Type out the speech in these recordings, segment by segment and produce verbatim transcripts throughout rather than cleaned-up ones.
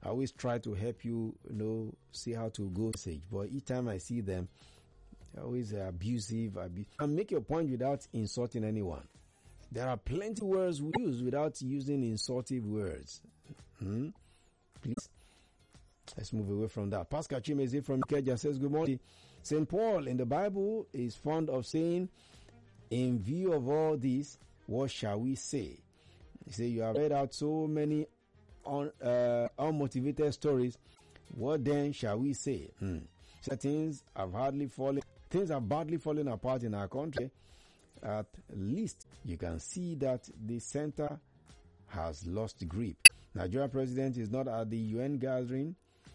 I always try to help you, you know, see how to go message. But each time I see them, they're always uh, abusive. Abu- and make your point without insulting anyone. There are plenty of words we use without using insultive words. Hmm? Please, let's move away from that. Pascal Chimeze from Ikeja says, good morning. Saint Paul in the Bible is fond of saying, in view of all this, what shall we say? He said, you have read out so many un, uh, unmotivated stories. What then shall we say? Hmm. So things have hardly fallen, things have badly fallen apart in our country. At least you can see that the center has lost grip. Nigeria president is not at the U N gathering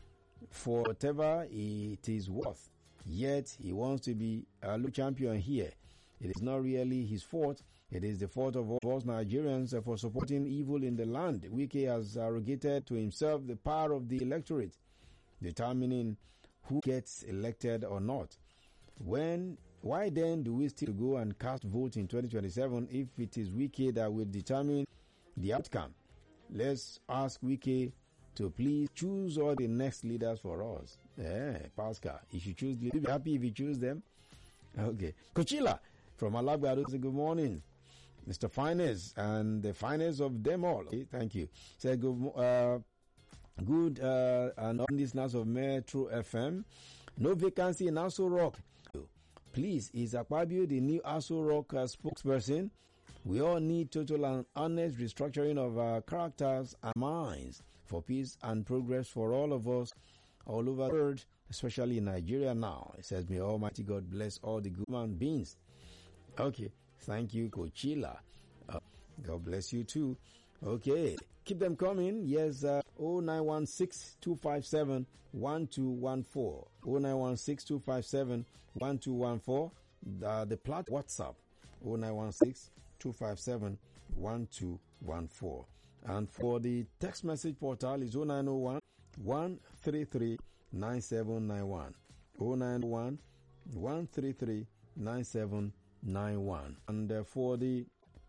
for whatever it is worth. Yet he wants to be a local champion here. It is not really his fault. It is the fault of all us Nigerians for supporting evil in the land. Wike has arrogated to himself the power of the electorate, determining who gets elected or not. When, why then do we still go and cast votes in twenty twenty-seven if it is Wike that will determine the outcome? Let's ask Wike to please choose all the next leaders for us. Yeah, Pascal, you should choose. You'll be happy if you choose them. Okay. Kochila from Alagbado says, good morning, Mister Finest, and the finest of them all. Okay, thank you. Say good, uh, good, uh, and on this night of Metro F M, no vacancy in Aso Rock. Please, is Akpabio the new Aso Rock uh, spokesperson? We all need total and honest restructuring of our characters and minds for peace and progress for all of us all over the world, especially in Nigeria now. It says, may Almighty God bless all the good human beings. Okay, thank you, Kochila. Uh, God bless you too. Okay, keep them coming. Yes, uh, oh nine one six, two five seven, one two one four. oh nine one six, two five seven, one two one four. The, the plat WhatsApp, oh nine one six, two five seven, one two one four. And for the text message portal is oh nine oh one, one three three, nine seven nine one. oh nine one, one three three, nine seven nine one. And uh, for the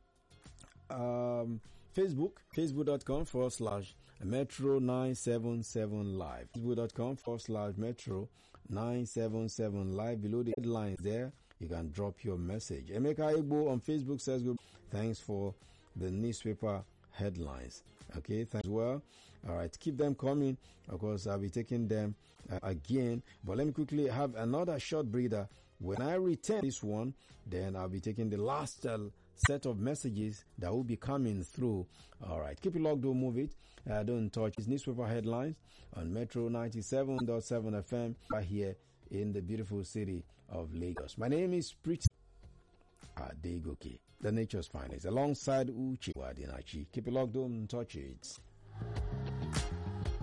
um, Facebook, facebook.com forward slash Metro nine seven seven live. Facebook.com forward slash Metro nine seven seven live. Below the headlines there, you can drop your message. Emeka Egbo on Facebook says, good. Thanks for the newspaper headlines. Okay, thanks well. All right, keep them coming. Of course, I'll be taking them uh, again. But let me quickly have another short breather. When I return this one, then I'll be taking the last uh, set of messages that will be coming through. All right, keep it locked, don't move it. Uh, don't touch these newspaper headlines on Metro ninety-seven point seven F M right here in the beautiful city of Lagos. My name is Prit Adegoke, the nature's finest, alongside Uche Wadinachi. Keep it locked, don't touch it.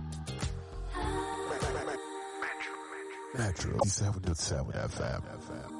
Metro ninety-seven point seven F M.